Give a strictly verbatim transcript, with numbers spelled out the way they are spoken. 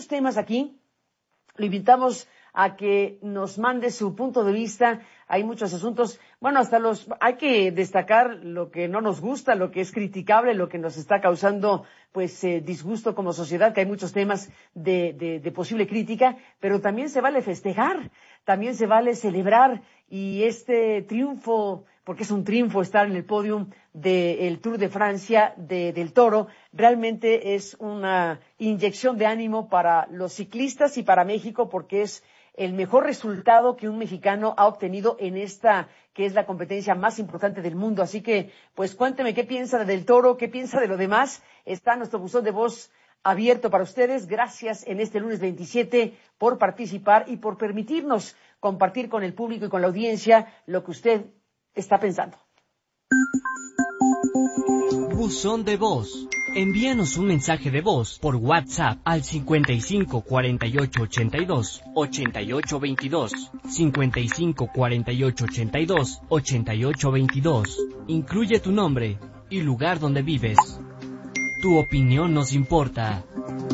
temas aquí. Lo invitamos a que nos mande su punto de vista. Hay muchos asuntos, bueno, hasta los, hay que destacar lo que no nos gusta, lo que es criticable, lo que nos está causando, pues, eh, disgusto como sociedad, que hay muchos temas de, de, de posible crítica, pero también se vale festejar, también se vale celebrar, y este triunfo, porque es un triunfo estar en el podio del Tour de Francia de, del Toro, realmente es una inyección de ánimo para los ciclistas y para México, porque es el mejor resultado que un mexicano ha obtenido en esta, que es la competencia más importante del mundo. Así que, pues cuénteme qué piensa del Toro, qué piensa de lo demás. Está nuestro buzón de voz abierto para ustedes. Gracias en este lunes veintisiete por participar y por permitirnos compartir con el público y con la audiencia lo que usted está pensando. Buzón de voz. Envíanos un mensaje de voz por WhatsApp al cincuenta y cinco cuarenta y ocho ochenta y dos ochenta y ocho veintidós, cincuenta y cinco cuarenta y ocho ochenta y dos ochenta y ocho veintidós. Incluye tu nombre y lugar donde vives. Tu opinión nos importa.